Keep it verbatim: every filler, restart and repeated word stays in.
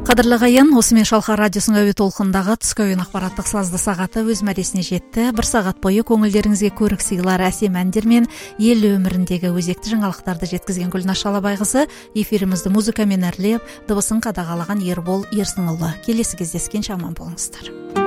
Кадырлы кайын, осымен Шалқар радиосының әуе толқындағы түскі ойын ақпараттық сазды сағаты өз мәресіне жетті. Бір сағат бойы көңілдеріңізге көрік сыйлар, әсем әндер мен ел өміріндегі өзекті жаңалықтарды жеткізген Гүлназ Шалабайқызы эфирімізді музыкамен әрлеп, дыбысын қадағалаған Ербол Ерсінұлы. Келесі кездескенше аман болыңыздар.